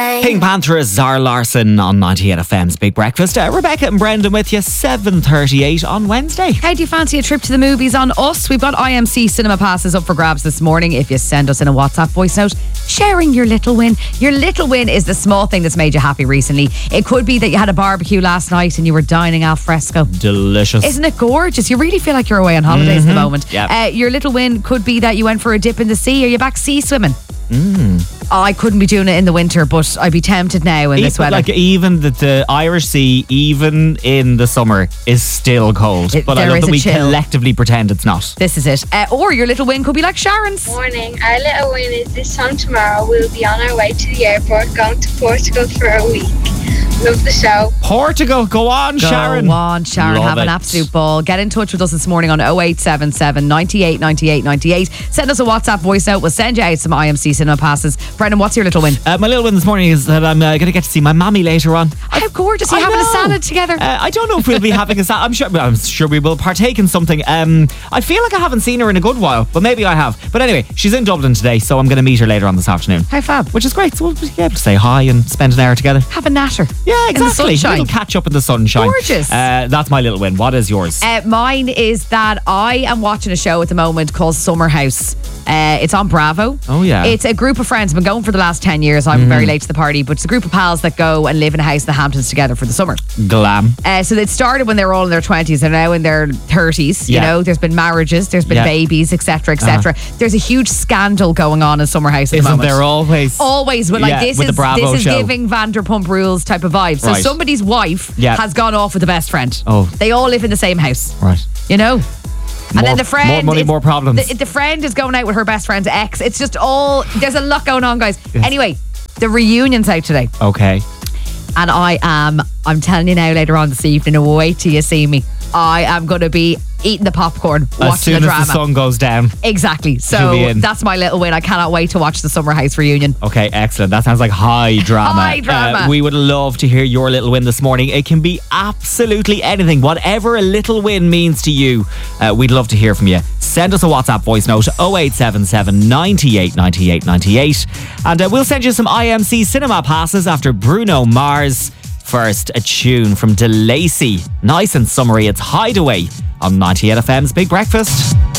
same. Pink Panther, Zara Larsson on 98 FM's Big Breakfast. Rebecca and Brendan with you, 7:38 on Wednesday. How do you fancy a trip to the movies on us? We've got IMC cinema passes up for grabs this morning. If you send us in a WhatsApp voice note sharing your little win. Your little win is the small thing that's made you happy recently. It could be that you had a barbecue last night and you were dining al fresco. Delicious. Isn't it gorgeous? You really feel like you're away on holidays at the moment. Yep. Your little win could be that you went for a dip in the sea. Are you back sea swimming? I couldn't be doing it in the winter, but I'd be tempted now in this weather. Like even the Irish Sea, even in the summer, is still cold. But I love that we collectively pretend it's not. This is it. Or your little win could be like Sharon's. Morning. Our little win is this time tomorrow we'll be on our way to the airport going to Portugal for a week. Love the show. Portugal, go on, Sharon. Go on, Sharon. Love have an absolute ball. Get in touch with us this morning on 0877 98 98 98. Send us a WhatsApp voice note. We'll send you out some IMC cinema passes. Brendan, what's your little win? My little win this morning is that I'm going to get to see my mammy later on. How gorgeous. Are you having a salad together? I don't know if we'll be having a salad. I'm sure we will partake in something. I feel like I haven't seen her in a good while, but maybe I have. But anyway, she's in Dublin today, so I'm going to meet her later on this afternoon. How fab. Which is great. So we'll be able to say hi and spend an hour together. Have a natter. Yeah, exactly. In the sunshine. A little catch up in the sunshine. Gorgeous. That's my little win. What is yours? Mine is that I am watching a show at the moment called Summer House. It's on Bravo. Oh, yeah. It's a group of friends. I've been going for the last 10 years. I'm very late to the party, but it's a group of pals that go and live in a house in the Hamptons together for the summer. Glam. So it started when they were all in their 20s. They're now in their 30s. You know, there's been marriages, there's been babies, etc., etc. There's a huge scandal going on in Summer House at the moment. Isn't there always? Always. But like this is giving Vanderpump Rules type of vibe. So somebody's wife has gone off with a best friend. Oh. They all live in the same house. Right. You know? And then the friend... More money, more problems. The friend is going out with her best friend's ex. It's just all... There's a lot going on, guys. Yes. Anyway, the reunion's out today. Okay. And I'm telling you now later on this evening, wait till you see me. I am going to be eating the popcorn, watching the drama. As soon as the sun goes down. Exactly. So that's my little win. I cannot wait to watch the Summer House reunion. Okay, excellent. That sounds like high drama. High drama. We would love to hear your little win this morning. It can be absolutely anything. Whatever a little win means to you, we'd love to hear from you. Send us a WhatsApp voice note, 0877 98 98 98. And we'll send you some IMC cinema passes after Bruno Mars. First, a tune from DeLacy. Nice and summery. It's Hideaway on 98 FM's Big Breakfast.